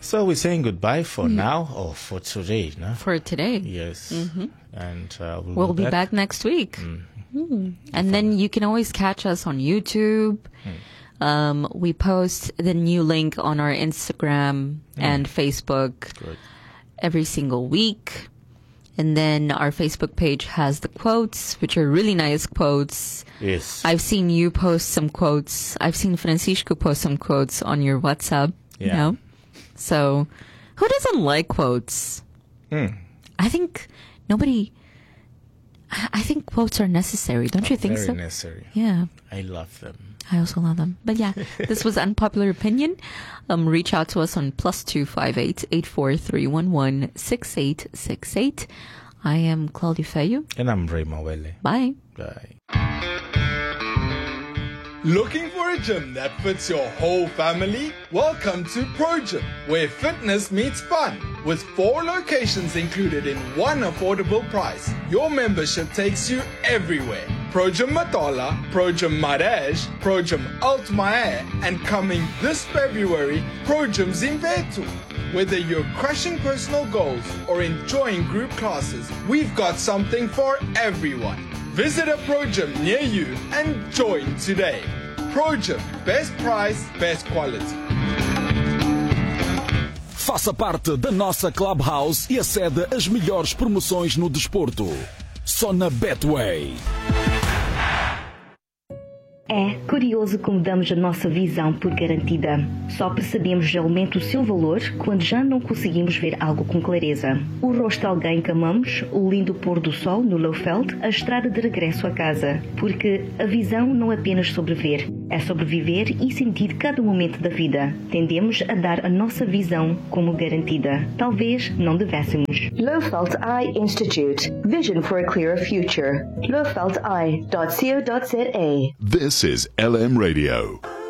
So we're saying goodbye for now, or for today, no? For today. Yes. And we'll be back next week. And then you can always catch us on YouTube. We post the new link on our Instagram and Facebook every single week. And then our Facebook page has the quotes, which are really nice quotes. Yes. I've seen you post some quotes. I've seen Francisco post some quotes on your WhatsApp. Yeah. You know? So, who doesn't like quotes? I think I think quotes are necessary. Don't you think so? Very necessary. Yeah. I love them. I also love them. But yeah, this was Unpopular Opinion. Reach out to us on +258 84311 6868. I am Claudia Feio. And I'm Ray Mawele. Bye. Bye. Looking for a gym that fits your whole family? Welcome to ProGym, where fitness meets fun. With 4 locations included in one affordable price, your membership takes you everywhere. ProGym Matola, ProGym Maraj, ProGym Altmaier, and coming this February, ProGym Zimbetu. Whether you're crushing personal goals or enjoying group classes, we've got something for everyone. Visit a ProGym near you and join today. ProGym, best price, best quality. Faça parte da nossa Clubhouse e acede às melhores promoções no desporto. Só na Betway. É curioso como damos a nossa visão por garantida. Só percebemos realmente o seu valor quando já não conseguimos ver algo com clareza. O rosto de alguém que amamos, o lindo pôr do sol no Lowveld, a estrada de regresso a casa. Porque a visão não é apenas sobre ver, é sobre viver e sentir cada momento da vida. Tendemos a dar a nossa visão como garantida. Talvez não devêssemos. Lowveld Eye Institute. Vision for a clearer future. lowveldeye.co.za. This is LM Radio.